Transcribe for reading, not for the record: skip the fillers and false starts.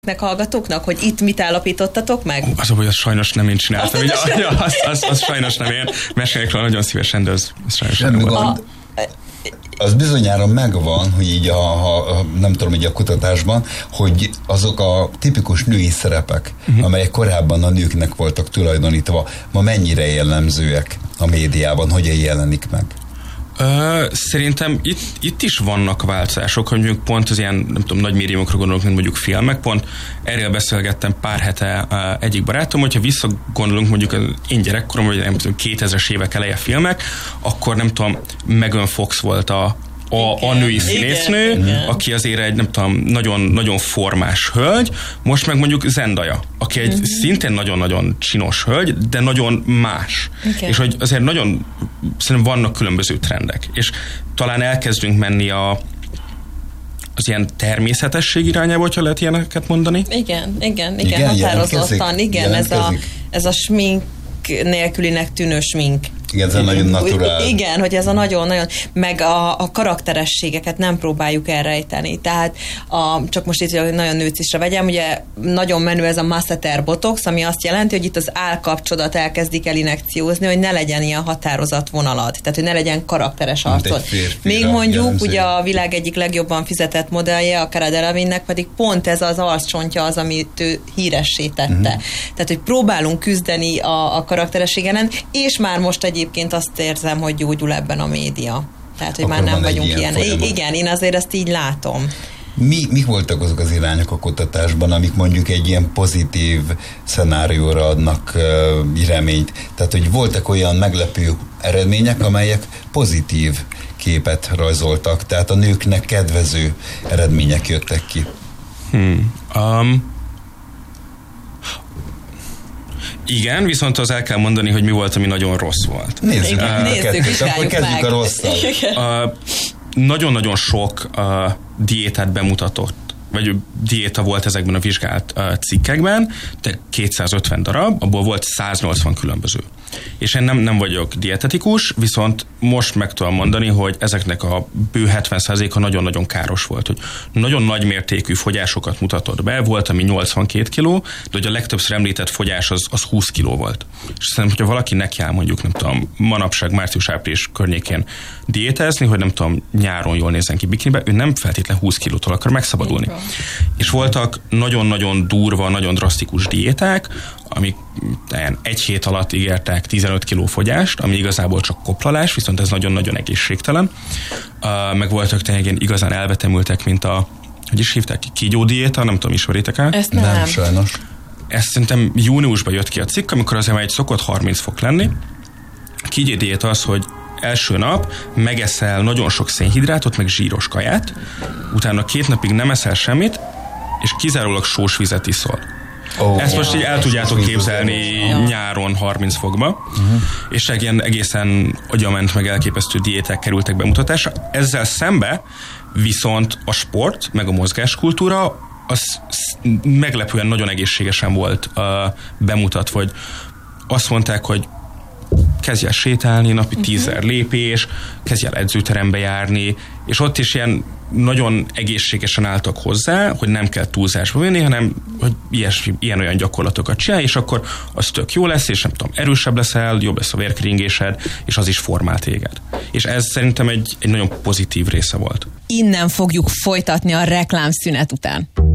hallgatóknak, hogy itt mit állapítottatok meg? Az a baj, azt sajnos nem én csináltam. Az sajnos nem én. Mesélek róla nagyon szívesen, de az sajnos nem volt. Az bizonyára megvan, hogy így nem tudom, így a kutatásban, hogy azok a tipikus női szerepek, amelyek korábban a nőknek voltak tulajdonítva, ma mennyire jellemzőek a médiában, hogyan jelenik meg? Szerintem itt is vannak változások, hogy mondjuk pont az ilyen, nem tudom, nagy médiumokra gondolok, mint mondjuk filmek, pont erről beszélgettem pár hete egyik barátom, hogyha visszagondolunk mondjuk én gyerekkorom, vagy nem tudom, 2000-es évek eleje filmek, akkor nem tudom, Megan Fox volt a női színésznő, igen. Aki azért egy, nem tudom, nagyon, nagyon formás hölgy, most meg mondjuk Zendaya, aki egy szintén nagyon-nagyon csinos hölgy, de nagyon más. Okay. És hogy azért nagyon, szerintem vannak különböző trendek. És talán elkezdünk menni az ilyen természetesség irányába, hogyha lehet ilyeneket mondani. Igen, határozottan. Igen, ez a smink nélkülinek tűnő smink. Igen, ez a nagyon naturál. Igen, hogy ez a nagyon-nagyon, meg a karakterességeket nem próbáljuk elrejteni. Tehát csak most itt nagyon nőcisre vegyem, ugye nagyon menő ez a masseter botox, ami azt jelenti, hogy itt az állkapcsodat elkezdik el injekciózni, hogy ne legyen ilyen határozat vonalad. Tehát, hogy ne legyen karakteres arcod. Még mondjuk, ugye a világ egyik legjobban fizetett modellje, a Cara Delevingnek pedig pont ez az arccsontja az, amit ő híressé tette. Tehát, hogy próbálunk küzdeni a karakterességen, és már most egyébként azt érzem, hogy gyógyul ebben a média. Tehát, hogy akkor már nem vagyunk ilyen. Igen, én azért ezt így látom. Mik voltak azok az irányok a kutatásban, amik mondjuk egy ilyen pozitív szenárióra adnak reményt? Tehát, hogy voltak olyan meglepő eredmények, amelyek pozitív képet rajzoltak, tehát a nőknek kedvező eredmények jöttek ki. Igen, viszont az el kell mondani, hogy mi volt, ami nagyon rossz volt. Nézzük akkor kezdjük a rosszal. Nagyon-nagyon sok diétát bemutatott, vagy diéta volt ezekben a vizsgált cikkekben, de 250 darab, abból volt 180 különböző. És én nem vagyok dietetikus, viszont most meg tudom mondani, hogy ezeknek a bő 70%-a nagyon-nagyon káros volt, hogy nagyon nagy mértékű fogyásokat mutatott be, volt, ami 82 kiló, de hogy a legtöbbször említett fogyás az 20 kiló volt. És szerintem, hogyha valaki nekiáll mondjuk, nem tudom, manapság március-április környékén diétázni, hogy nem tudom, nyáron jól nézzen ki bikinibe, ő nem feltétlenül 20 kilótól akar megszabadulni. És voltak nagyon-nagyon durva, nagyon drasztikus diéták, amik egy hét alatt ígértek 15 kiló fogyást, ami igazából csak koplalás, viszont ez nagyon-nagyon egészségtelen. Meg voltak tényleg igazán elvetemültek, mint hogy is hívták ki? Kígyódiéta, nem tudom, ismeritek el? Ezt nem. Sajnos. Ez szerintem júniusban jött ki a cikk, amikor azért már egy szokott 30 fok lenni. A kígyódiéta az, hogy első nap megeszel nagyon sok szénhidrátot, meg zsíros kaját, utána 2 napig nem eszel semmit, és kizárólag sós vizet iszol. Ezt most így el tudjátok képzelni nyáron 30 fokba, és ilyen egészen agyament meg elképesztő diéták kerültek bemutatásra. Ezzel szembe viszont a sport, meg a mozgáskultúra az meglepően nagyon egészségesen volt bemutatva, hogy azt mondták, hogy kezdj el sétálni, napi 10.000 lépés, kezdj el edzőterembe járni, és ott is ilyen nagyon egészségesen álltak hozzá, hogy nem kell túlzásba venni, hanem hogy ilyen-olyan gyakorlatokat csinálj, és akkor az tök jó lesz, és nem tudom, erősebb leszel, jobb lesz a vérkeringésed, és az is formál téged. És ez szerintem egy nagyon pozitív része volt. Innen fogjuk folytatni a reklámszünet után.